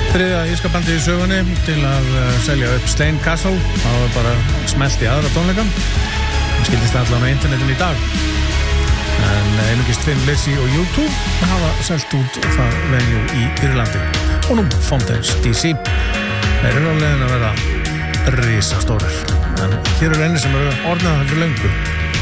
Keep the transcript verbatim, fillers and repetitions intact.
þriðja írska bandið í sögunni til að uh, selja upp Slane Castle. Það var bara smellt í aðra tónleika. Það skildist allan á internetinu í dag. En einungis Thin Lizzy og U two hafa selt út það venue í Írlandi. Og nú Fountains D C. Þeir eru á leiðin að vera risastórir. En hér er enni sem eru orðnaðar fyrir löngu.